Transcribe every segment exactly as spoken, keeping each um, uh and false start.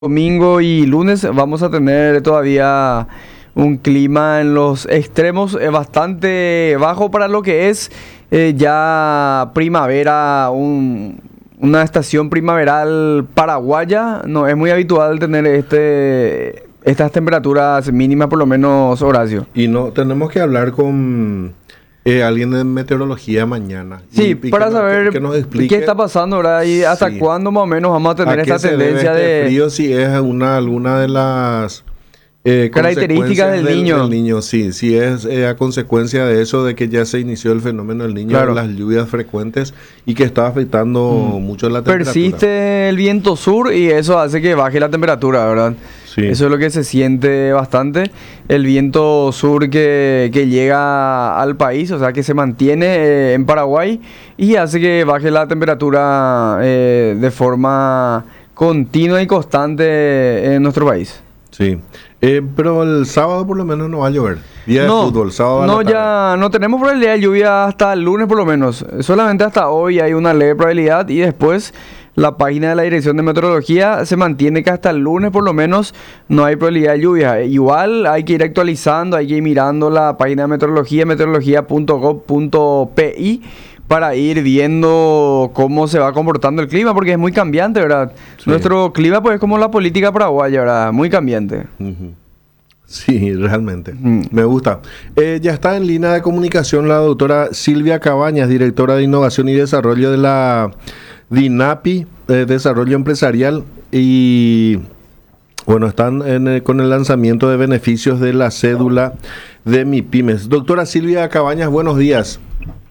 Domingo y lunes vamos a tener todavía un clima en los extremos eh, bastante bajo para lo que es eh, ya primavera, un- una estación primaveral paraguaya. No es muy habitual tener este estas temperaturas mínimas, por lo menos, Horacio. Y no, tenemos que hablar con eh, alguien de meteorología mañana. Y- Sí, y que para nos- saber que, que nos explique qué está pasando, ¿verdad? Y hasta sí, cuándo más o menos vamos a tener a qué esta se debe tendencia este de frío, si es una, alguna de las eh, características consecuencias del niño. del niño, sí, sí es eh, a consecuencia de eso, de que ya se inició el fenómeno del niño, Claro. de las lluvias frecuentes y que está afectando mucho la temperatura. Persiste el viento sur y eso hace que baje la temperatura, ¿verdad? Sí. Eso es lo que se siente bastante. El viento sur que, que llega al país, o sea, que se mantiene eh, en Paraguay y hace que baje la temperatura eh, de forma continua y constante en nuestro país. Sí. Eh, pero el sábado por lo menos no va a llover. Día de fútbol, sábado a la no, tarde. ya no tenemos probabilidad de lluvia hasta el lunes por lo menos. Solamente hasta hoy hay una leve probabilidad y después la página de la Dirección de Meteorología se mantiene que hasta el lunes por lo menos no hay probabilidad de lluvia. Igual hay que ir actualizando, hay que ir mirando la página de meteorología, meteorología punto gob punto pi, para ir viendo cómo se va comportando el clima, porque es muy cambiante, ¿verdad? Sí. Nuestro clima pues es como la política paraguaya, ¿verdad? Muy cambiante. Ujú. Sí, realmente. Mm. Me gusta. Eh, ya está en línea de comunicación la doctora Silvia Cabañas, directora de Innovación y Desarrollo de la DINAPI, eh, Desarrollo Empresarial. Y bueno, están en, eh, con el lanzamiento de beneficios de la cédula de MIPYMES. Doctora Silvia Cabañas, buenos días.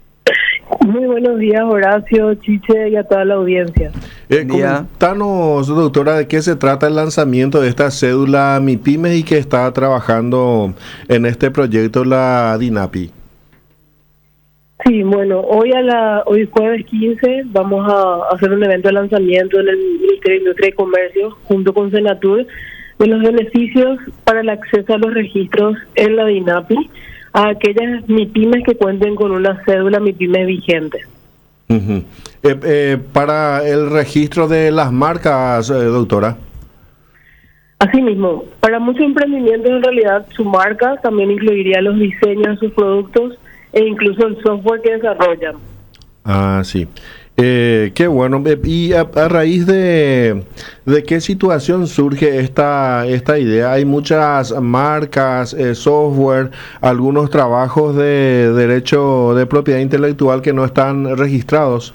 Muy buenos días, Horacio, Chiche y a toda la audiencia. Eh, Buen día. Comentanos, doctora, de qué se trata el lanzamiento de esta cédula MIPYMES y que está trabajando en este proyecto la DINAPI. Sí, bueno, hoy a la hoy jueves quince vamos a hacer un evento de lanzamiento en el Ministerio de Industria y Comercio junto con Senatur de los beneficios para el acceso a los registros en la DINAPI a aquellas MIPYMES que cuenten con una cédula MIPYMES vigente. Ujú. Eh, eh, para el registro de las marcas, eh, doctora. Asimismo, para muchos emprendimientos en realidad su marca también incluiría los diseños de sus productos e incluso el software que desarrollan. Ah, sí. Eh, qué bueno. Eh, ¿Y a, a raíz de, de qué situación surge esta, esta idea? Hay muchas marcas, eh, software, algunos trabajos de derecho de propiedad intelectual que no están registrados.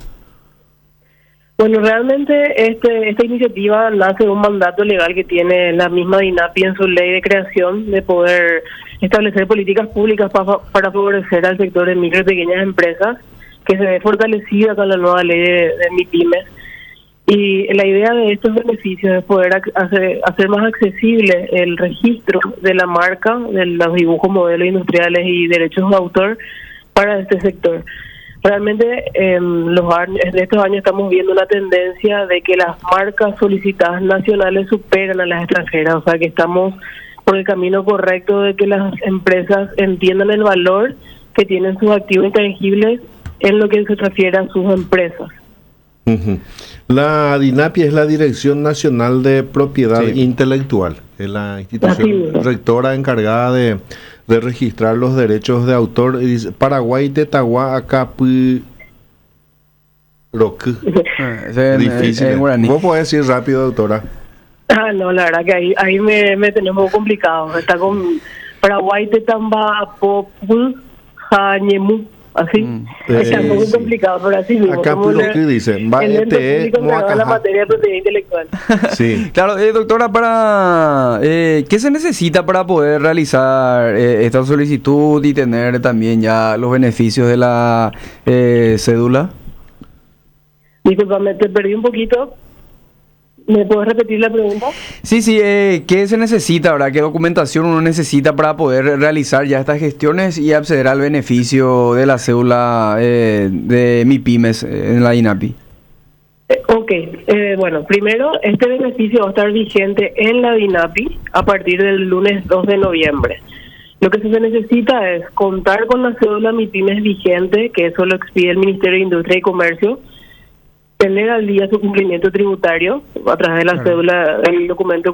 Bueno, realmente este, esta iniciativa nace de un mandato legal que tiene la misma DINAPI en su ley de creación de poder establecer políticas públicas pa- para favorecer al sector de micro y pequeñas empresas, que se ve fortalecida con la nueva ley de, de MIPYMES. Y la idea de estos beneficios es poder ac- hacer, hacer más accesible el registro de la marca, de los dibujos, modelos industriales y derechos de autor para este sector. Realmente en los años, en estos años estamos viendo una tendencia de que las marcas solicitadas nacionales superan a las extranjeras, o sea que estamos por el camino correcto de que las empresas entiendan el valor que tienen sus activos intangibles en lo que se refiere a sus empresas. Ujú. La DINAPI es la Dirección Nacional de Propiedad Sí. Intelectual, es la Así institución mismo. rectora encargada de, de registrar los derechos de autor. Y dice, Paraguay de Tahuá Acapu Roque. Eh, ese en- Difícil. en eh. guaraní. ¿Vos podés decir rápido, doctora? Ah, no, la verdad que ahí, ahí me, me tenemos complicado. Está con Paraguay, Tetamba, Apopul, Jañemu, así. Mm. Está Eh, muy sí. complicado, pero así mismo. Acá Somos puro el- que dice, va el ente este público encargado de la Moacajá. materia de propiedad intelectual. Sí. Claro, eh, doctora, para eh, ¿qué se necesita para poder realizar eh, esta solicitud y tener también ya los beneficios de la eh, cédula? Disculpame, te perdí un poquito. ¿Me puedes repetir la pregunta? Sí, sí, eh, ¿qué se necesita, verdad? ¿Qué documentación uno necesita para poder realizar ya estas gestiones y acceder al beneficio de la cédula eh, de MIPYMES eh, en la DINAPI? Eh, ok, eh, bueno, primero, este beneficio va a estar vigente en la DINAPI a partir del lunes dos de noviembre. Lo que se necesita es contar con la cédula MIPYMES vigente, que eso lo expide el Ministerio de Industria y Comercio, tener al día su cumplimiento tributario a través de la Claro. cédula, el documento